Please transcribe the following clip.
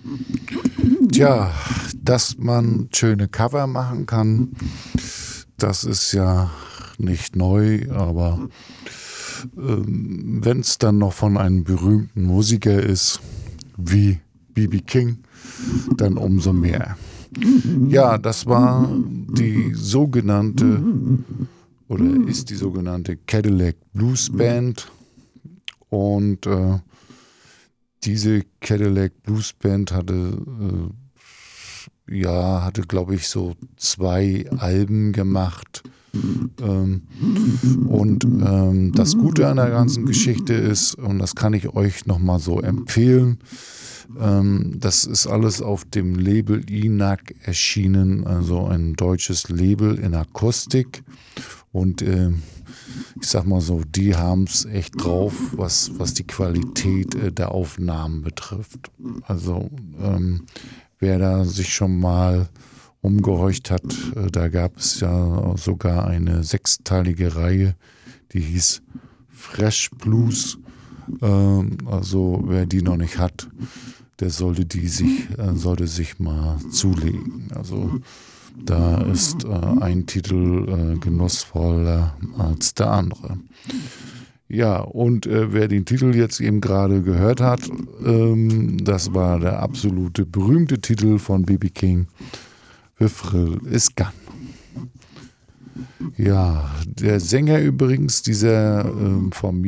Tja, dass man schöne Cover machen kann, das ist ja nicht neu, aber wenn es dann noch von einem berühmten Musiker ist, wie B.B. King, dann umso mehr. Ja, das war die sogenannte, oder ist die sogenannte Cadillac Blues Band. Und diese Cadillac Blues Band hatte, glaube ich, so 2 Alben gemacht. Das Gute an der ganzen Geschichte ist, und das kann ich euch nochmal so empfehlen, das ist alles auf dem Label INAC erschienen, also ein deutsches Label in Akustik. Und ich sag mal so, die haben es echt drauf, was die Qualität der Aufnahmen betrifft. Also wer da sich schon mal umgehorcht hat, da gab es ja sogar eine 6-teilige Reihe, die hieß Fresh Blues. Also wer die noch nicht hat, der sollte sich mal zulegen. Also da ist ein Titel genussvoller als der andere. Ja, und wer den Titel jetzt eben gerade gehört hat, das war der absolute berühmte Titel von B.B. King, The Thrill Is Gone. Ja, der Sänger übrigens, dieser von